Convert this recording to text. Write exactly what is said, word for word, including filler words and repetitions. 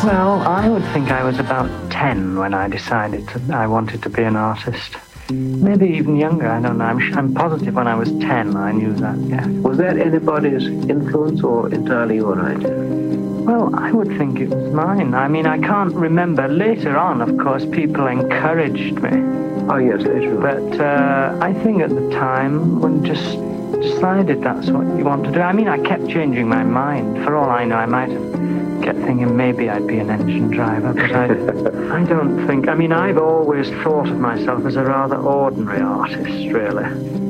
Well, I would think I was about ten when I decided to, I wanted to be an artist. Maybe even younger, I don't know. I'm, I'm positive when I was ten I knew that, yeah. Was that anybody's influence or entirely your idea? Well, I would think it was mine. I mean, I can't remember. Later on, of course, people encouraged me. Oh, yes, later on. But uh, I think at the time, when just decided that's what you want to do. I mean, I kept changing my mind. For all I know, I might have kept thinking maybe I'd be an engine driver, but I, I don't think... I mean, I've always thought of myself as a rather ordinary artist, really.